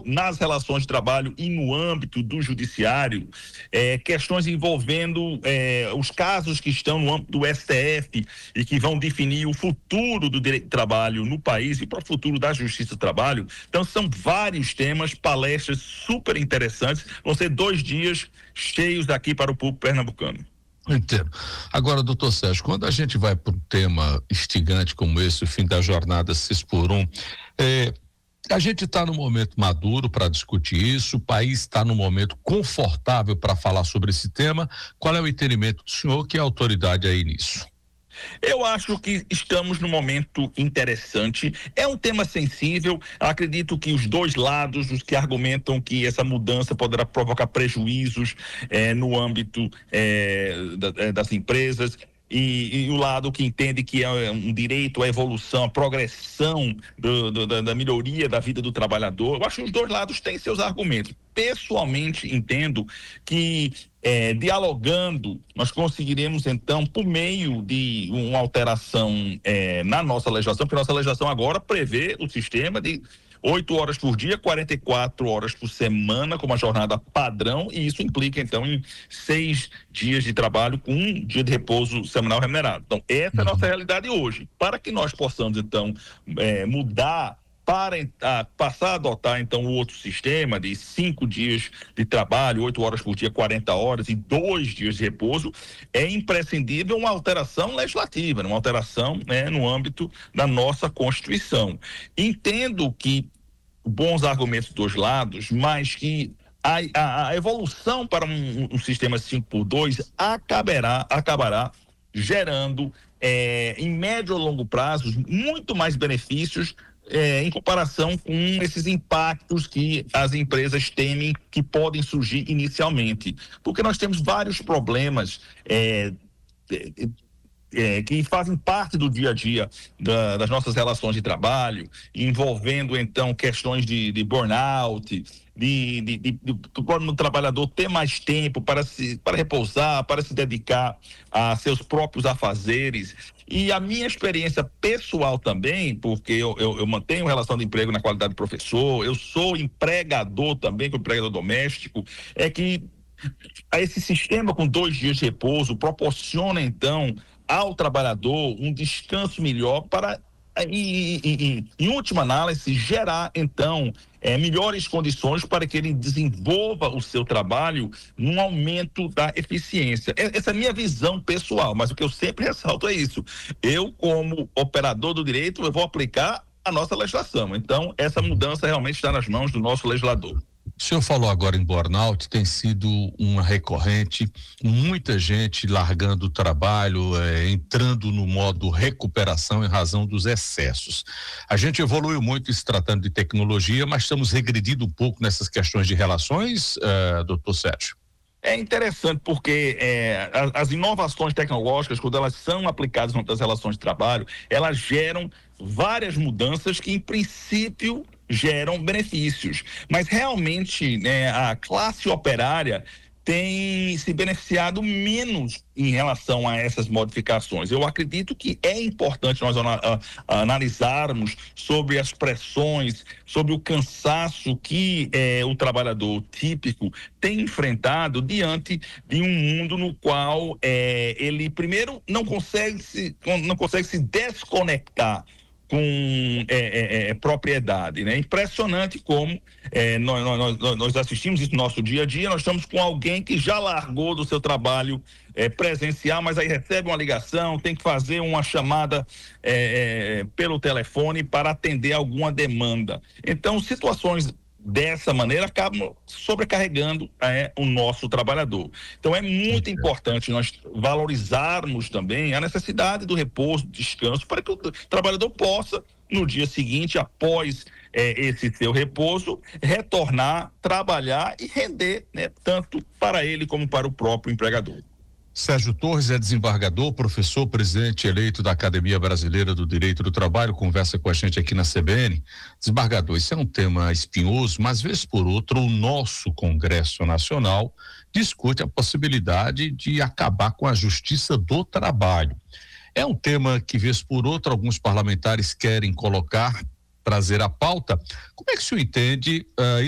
nas relações de trabalho e no âmbito do judiciário, questões envolvendo os casos que estão no âmbito do STF e que vão definir o futuro do direito de trabalho no país e para o futuro da justiça do trabalho. Então são vários temas, palestras super interessantes, vão ser 2 dias cheios daqui para o público pernambucano. Entendo. Agora, doutor Sérgio, quando a gente vai para um tema instigante como esse, o fim da jornada 6x1, a gente está no momento maduro para discutir isso, o país está no momento confortável para falar sobre esse tema. Qual é o entendimento do senhor, que é a autoridade aí nisso? Eu acho que estamos num momento interessante, é um tema sensível, acredito que os 2 lados, os que argumentam que essa mudança poderá provocar prejuízos no âmbito das empresas, e o lado que entende que é um direito à evolução, à progressão da melhoria da vida do trabalhador. Eu acho que os 2 lados têm seus argumentos. Pessoalmente entendo que dialogando nós conseguiremos então, por meio de uma alteração na nossa legislação, porque nossa legislação agora prevê o sistema de 8 horas por dia, 44 horas por semana, com uma jornada padrão, e isso implica, então, em 6 dias de trabalho com 1 dia de repouso semanal remunerado. Então, essa é a nossa realidade hoje. Para que nós possamos, então, mudar para passar a adotar, então, o outro sistema de 5 dias de trabalho, 8 horas por dia, 40 horas e 2 dias de repouso, é imprescindível uma alteração legislativa, uma alteração no âmbito da nossa Constituição. Entendo que bons argumentos dos lados, mas que a evolução para um sistema 5x2 acabará gerando, em médio ou longo prazo, muito mais benefícios em comparação com esses impactos que as empresas temem que podem surgir inicialmente. Porque nós temos vários problemas que fazem parte do dia a dia das nossas relações de trabalho, envolvendo então questões de burnout, do trabalhador ter mais tempo para repousar, para se dedicar a seus próprios afazeres. E a minha experiência pessoal também, porque eu mantenho relação de emprego na qualidade de professor, eu sou empregador também, como empregador doméstico, é que esse sistema com 2 dias de repouso proporciona então ao trabalhador um descanso melhor para, em última análise, gerar então melhores condições para que ele desenvolva o seu trabalho num aumento da eficiência. Essa é a minha visão pessoal, mas o que eu sempre ressalto é isso. Eu, como operador do direito, eu vou aplicar a nossa legislação. Então, essa mudança realmente está nas mãos do nosso legislador. O senhor falou agora em burnout, tem sido uma recorrente, muita gente largando o trabalho, entrando no modo recuperação em razão dos excessos. A gente evoluiu muito se tratando de tecnologia, mas estamos regredindo um pouco nessas questões de relações, doutor Sérgio? É interessante porque as inovações tecnológicas, quando elas são aplicadas nas relações de trabalho, elas geram várias mudanças que, em princípio, geram benefícios. Mas, realmente, a classe operária tem se beneficiado menos em relação a essas modificações. Eu acredito que é importante nós analisarmos sobre as pressões, sobre o cansaço que o trabalhador típico tem enfrentado diante de um mundo no qual ele, primeiro, não consegue se desconectar com propriedade, né? Impressionante como nós assistimos isso no nosso dia a dia. Nós estamos com alguém que já largou do seu trabalho presencial, mas aí recebe uma ligação, tem que fazer uma chamada pelo telefone para atender alguma demanda. Então, situações dessa maneira acabam sobrecarregando o nosso trabalhador. Então é muito importante nós valorizarmos também a necessidade do repouso, do descanso, para que o trabalhador possa, no dia seguinte, após esse seu repouso, retornar, trabalhar e render, né, tanto para ele como para o próprio empregador. Sérgio Torres é desembargador, professor, presidente eleito da Academia Brasileira do Direito do Trabalho, conversa com a gente aqui na CBN. Desembargador, isso é um tema espinhoso, mas vez por outra o nosso Congresso Nacional discute a possibilidade de acabar com a justiça do trabalho. É um tema que vez por outra alguns parlamentares querem trazer à pauta. Como é que o senhor entende